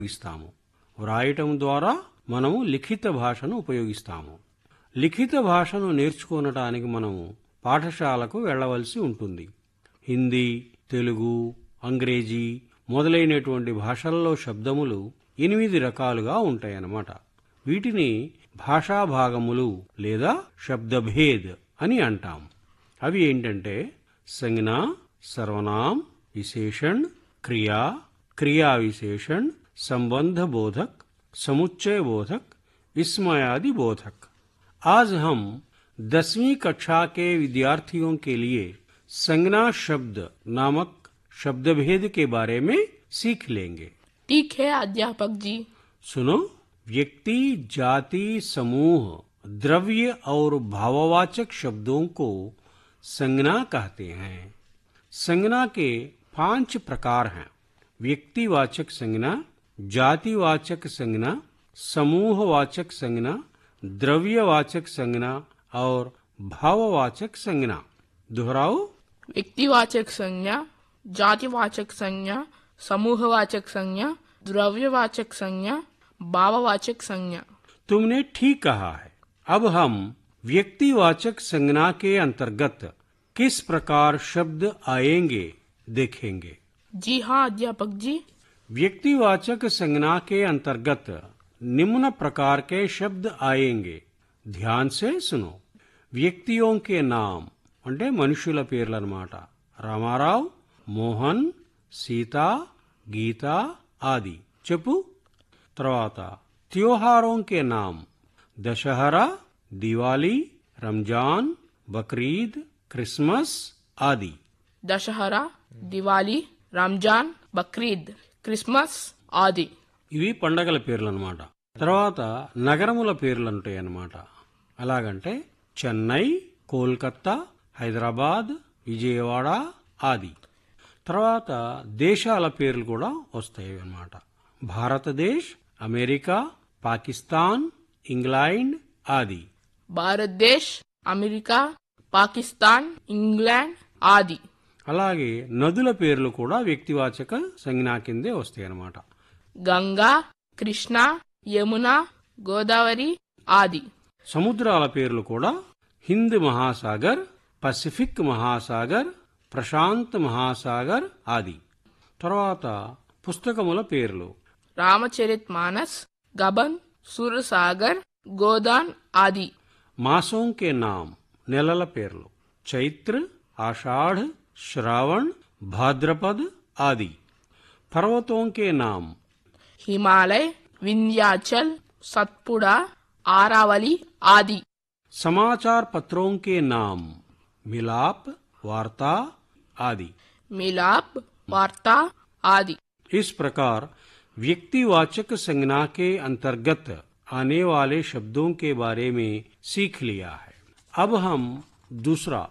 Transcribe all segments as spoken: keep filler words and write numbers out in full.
ఇస్తాము. వ్రాయటం ద్వారా మనము లిఖిత భాషను ఉపయోగిస్తాము. లిఖిత భాషను నేర్చుకోవటానికి మనము పాఠశాలకు వెళ్ళవలసి ఉంటుంది. హిందీ, తెలుగు, అంగ్రేజీ మొదలైనటువంటి భాషల్లో శబ్దములు ఎనిమిది రకాలుగా ఉంటాయన్నమాట. వీటిని భాషాభాగములు లేదా శబ్దభేద్ అని అంటాం. అవి ఏంటంటే సంజ్ఞ, సర్వనాम, विशेषण, क्रिया, क्रिया विशेषण, संबंध बोधक, समुच्चय बोधक, विस्मयादि बोधक. आज हम दसवीं कक्षा के विद्यार्थियों के लिए संज्ञा शब्द नामक शब्दभेद के बारे में सीख लेंगे. ठीक है अध्यापक जी. सुनो. व्यक्ति, जाति, समूह, द्रव्य और भाववाचक शब्दों को संज्ञा कहते हैं. संज्ञा के पांच प्रकार हैं. व्यक्तिवाचक संज्ञा, जातिवाचक संज्ञा, समूहवाचक संज्ञा, द्रव्यवाचक संज्ञा और भाववाचक संज्ञा. दोहराओ. व्यक्तिवाचक संज्ञा, जातिवाचक संज्ञा, समूहवाचक संज्ञा, द्रव्यवाचक संज्ञा, भाववाचक संज्ञा. तुमने ठीक कहा है. अब हम व्यक्तिवाचक संज्ञा के अंतर्गत किस प्रकार शब्द आएंगे देखेंगे. जी हाँ अध्यापक जी. व्यक्तिवाचक संज्ञा के अंतर्गत निम्न प्रकार के शब्द आएंगे. ध्यान से सुनो. వ్యక్తియోं के नाम అంటే మనుషుల పేర్లన్నమాట. రామారావు, మోహన్, సీత, గీత ఆది. చెప్పు. తర్వాత त्योहारों के नाम दशहरा, दिवाली, रमजान, बकरीद, क्रिसमस आदि. दशहरा, दिवाली, రంజాన్, బక్రీద్, క్రిస్మస్ ఆది. ఇవి పండగల పేర్లు అన్నమాట. తర్వాత నగరముల పేర్లు ఉంటాయి అన్నమాట. అలాగంటే చెన్నై, కోల్కతా, హైదరాబాద్, విజయవాడ ఆది. తర్వాత దేశాల పేర్లు కూడా వస్తాయి అన్నమాట. భారతదేశ్, అమెరికా, పాకిస్తాన్, ఇంగ్లాండ్ ఆది. భారతదేశ్, అమెరికా, పాకిస్తాన్, ఇంగ్లాండ్ ఆది. అలాగే నదుల పేర్లు కూడా వ్యక్తివాచక సంజ్ఞా కిందే వస్తాయి అన్నమాట. గంగా, కృష్ణ, యమున, గోదావరి ఆది. సముద్రాల పేర్లు కూడా హింద్ మహాసాగర్, పసిఫిక్ మహాసాగర్, ప్రశాంత్ మహాసాగర్ ఆది. తర్వాత పుస్తకముల పేర్లు రామచరిత్ మానస్, గబన్, సూరసాగర్, గోదాన్ ఆది. మాసోं के नाम నెలల పేర్లు చైత్ర, ఆషాఢ, श्रावण, भाद्रपद आदि. पर्वतों के नाम हिमालय, विंध्याचल, सतपुड़ा, आरावली आदि. समाचार पत्रों के नाम मिलाप, वार्ता आदि. मिलाप, वार्ता आदि. इस प्रकार व्यक्तिवाचक संज्ञा के अंतर्गत आने वाले शब्दों के बारे में सीख लिया है. अब हम दूसरा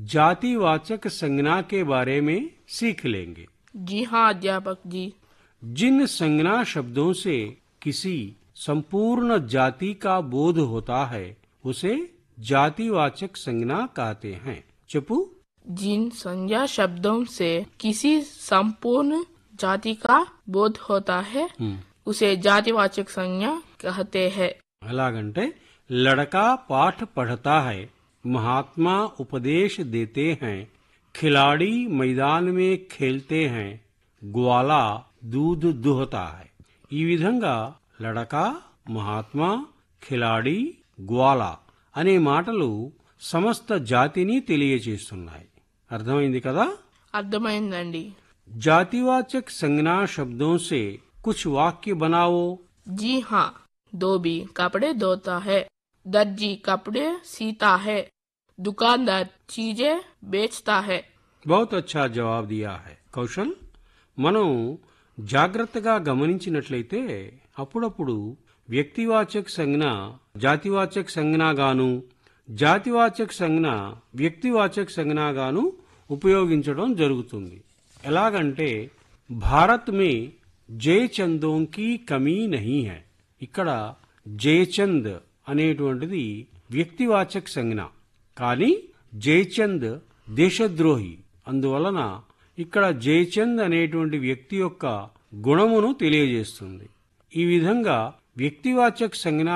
जातिवाचक संज्ञा के बारे में सीख लेंगे. जी हाँ अध्यापक जी. जिन संज्ञा शब्दों से किसी संपूर्ण जाति का बोध होता है उसे जातिवाचक संज्ञा कहते हैं. चपू. जिन संज्ञा शब्दों से किसी संपूर्ण जाति का बोध होता है उसे जातिवाचक संज्ञा कहते हैं. అలాగంటే लड़का पाठ पढ़ता है, महात्मा उपदेश देते हैं, खिलाड़ी मैदान में खेलते हैं, ग्वाला दूध दुहता है. ఈ విధంగా లడక, మహాత్మా, ఖిలాడి, గ్వాల అనే మాటలు సమస్త జాతిని తెలియజేస్తున్నాయి. అర్థమైంది కదా? అర్థమైందండి. जातिवाचक संज्ञा शब्दों से कुछ वाक्य बनाओ. जी हाँ. धोबी कपड़े धोता है, दर्जी कपड़े सीता है, दुकानदार चीजें बेचता है. बहुत अच्छा जवाब दिया है కౌశల్. మనం జాగ్రత్తగా గమనించినట్లయితే అప్పుడప్పుడు వ్యక్తివాచక సంజ్ఞ జాతివాచక సంజ్ఞగాను, జాతివాచక సంజ్ఞ వ్యక్తివాచక సంజ్ఞగాను ఉపయోగించడం జరుగుతుంది. ఎలాగంటే భారత్ మే జయచందోं की కమీ నహీ హై. ఇక్కడ జయచంద్ అనేటువంటిది వ్యక్తివాచక సంజ్ఞ, కానీ జయచంద్ దేశద్రోహి. అందువలన ఇక్కడ జయచంద్ అనేటువంటి వ్యక్తి యొక్క గుణమును తెలియజేస్తుంది. ఈ విధంగా వ్యక్తివాచక సంజ్ఞ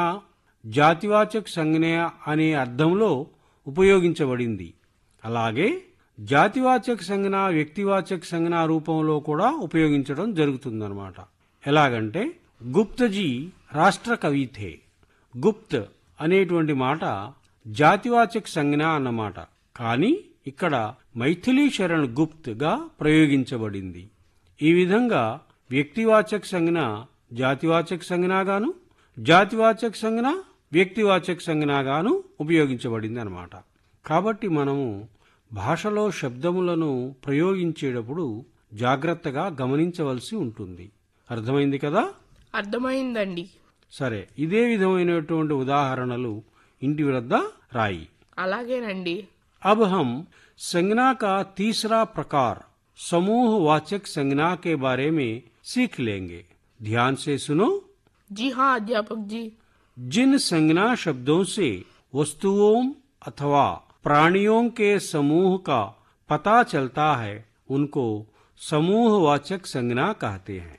జాతివాచక సంజ్ఞ అనే అర్థంలో ఉపయోగించబడింది. అలాగే జాతివాచక సంజ్ఞ వ్యక్తివాచక సంజ్ఞ రూపంలో కూడా ఉపయోగించడం జరుగుతుందన్నమాట. ఎలాగంటే గుప్తజీ రాష్ట్ర కవి థే. గుప్త్ అనేటువంటి మాట జాతివాచక సంజ్ఞ అన్నమాట. కానీ ఇక్కడ మైథిలీ శరణ్ గుప్త్ గా ప్రయోగించబడింది. ఈ విధంగా వ్యక్తివాచక సంజ్ఞ జాతివాచక సంజ్ఞగాను, జాతివాచక సంజ్ఞ వ్యక్తివాచక సంజ్ఞగాను ఉపయోగించబడింది అన్నమాట. కాబట్టి మనము భాషలో శబ్దములను ప్రయోగించేటప్పుడు జాగ్రత్తగా గమనించవలసి ఉంటుంది. అర్థమైంది కదా? అర్థమైందండి. సరే, ఇదే విధమైనటువంటి ఉదాహరణలు ఇంటి వద్ద రాయి. అలాగేనండి. अब हम संज्ञा का तीसरा प्रकार समूहवाचक संज्ञा के बारे में सीख लेंगे. ध्यान से सुनो. जी हाँ अध्यापक जी. जिन संज्ञा शब्दों से वस्तुओं अथवा प्राणियों के समूह का पता चलता है उनको समूहवाचक संज्ञा कहते हैं.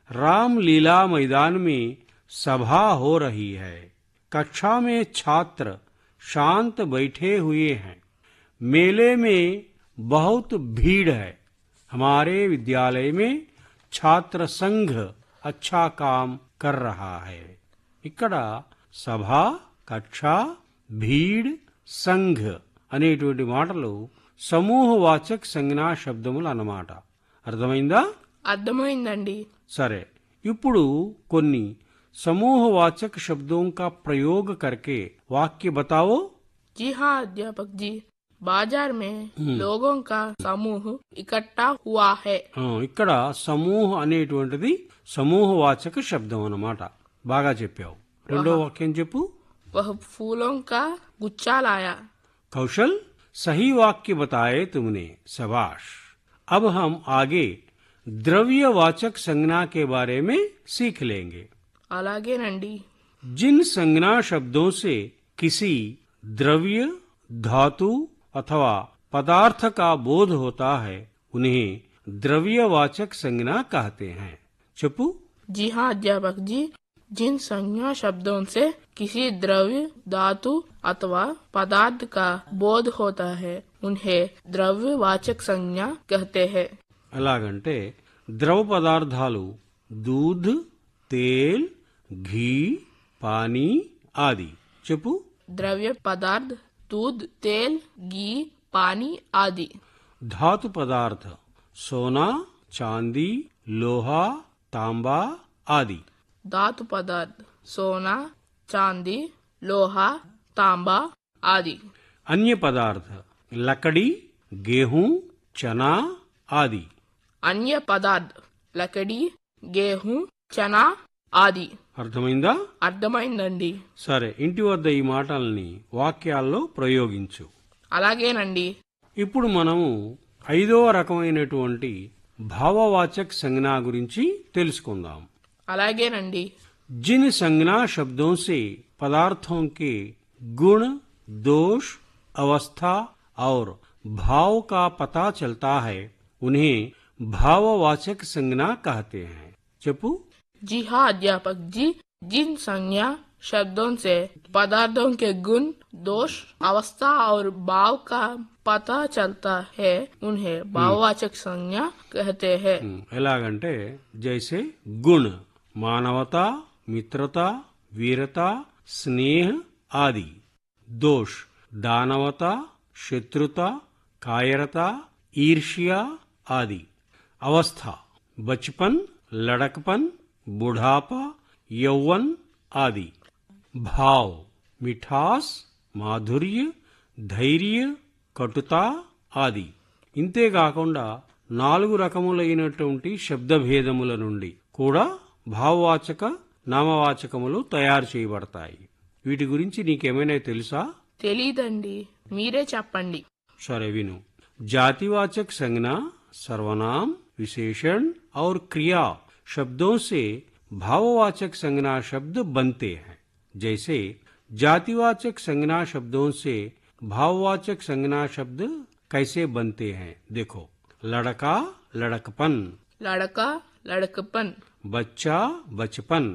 रामलीला मैदान में सभा हो रही है. कक्षा में छात्र शांत बैठे हुए हैं. मेले में बहुत भीड़ है. हमारे विद्यालय में छात्र संघ अच्छा काम कर रहा है. ఇక్కడ సభ, కక్ష, భీడ్, సంఘ్ అనేటువంటి మాటలు సమూహవాచక సంజ్ఞా శబ్దములు అన్నమాట. అర్థమైందా? అర్థమైందండి. సరే, ఇప్పుడు కొన్ని समूहवाचक शब्दों का प्रयोग करके वाक्य बताओ. जी हाँ अध्यापक जी. बाजार में लोगों का समूह इकट्ठा हुआ है. ఇక్కడ సమూహ అనేటువంటిది సమూహవాచక శబ్దం అన్నమాట. బాగా చెప్పావు. రెండో వాక్యం చెప్పు. वह फूलों का गुच्छा लाया. कौशल, सही वाक्य बताए तुमने. शाबाश. अब हम आगे द्रव्यवाचक संज्ञा के बारे में सीख लेंगे. అలాగేనండి. जिन संज्ञा शब्दों से किसी द्रव्य, धातु अथवा पदार्थ का बोध होता है उन्हें द्रव्यवाचक संज्ञा कहते हैं. चुप्पू. जी हाँ अध्यापक जी. जिन संज्ञा शब्दों से किसी द्रव्य, धातु अथवा पदार्थ का बोध होता है उन्हें द्रव्यवाचक संज्ञा कहते हैं. అలాగంటే ద్రవ పదార్థాలు दूध, तेल, घी, पानी आदि. చెప్పు. द्रव्य पदार्थ दूध, तेल, घी, पानी आदि. धातु पदार्थ सोना, चांदी, लोहा, तांबा आदि. धातु पदार्थ सोना, चांदी, लोहा, तांबा आदि. अन्य पदार्थ लकड़ी, गेहूं, चना आदि. अन्य पदार्थ लकड़ी, गेहूं, चना ఆది. అర్థమైందా? అర్థమైందండి. సరే, ఇంటి వద్ద ఈ మాటల్ని వాక్యాల్లో ప్రయోగించు. అలాగేనండి. ఇప్పుడు మనము ఐదవ రకమైనటువంటి భావవాచక సంజ్ఞ గురించి తెలుసుకుందాం. అలాగేనండి. जिन संज्ञा शब्दों से पदार्थों के गुण, दोष, अवस्था और भाव का पता चलता है उन्हें भाववाचक संज्ञा कहते हैं. చెప్పు. जी हाँ अध्यापक जी. जिन संज्ञा शब्दों से पदार्थों के गुण, दोष, अवस्था और भाव का पता चलता है उन्हें भाववाचक संज्ञा कहते हैं. ఎలాగంటే जैसे गुण मानवता, मित्रता, वीरता, स्नेह आदि. दोष दानवता, शत्रुता, कायरता, ईर्ष्या आदि. अवस्था बचपन, लड़कपन, बुढ़ापा, यौवन आदि. भाव मिठास, माधुर्य, ధైర్య, కటుత ఆది. ఇంతేకాకుండా నాలుగు రకములైనటువంటి శబ్దభేదముల నుండి కూడా భావవాచక నామవాచకములు తయారు చేయబడతాయి. వీటి గురించి నీకేమైనా తెలుసా? తెలీదండి, మీరే చెప్పండి. సరే విను. जातिवाचक संज्ञा सर्वनाम, विशेषण और क्रिया शब्दों से भाववाचक संज्ञा शब्द बनते हैं. जैसे जातिवाचक संज्ञा शब्दों से भाववाचक संज्ञा शब्द कैसे बनते हैं देखो. लड़का लड़कपन, लड़का लड़कपन, बच्चा बचपन,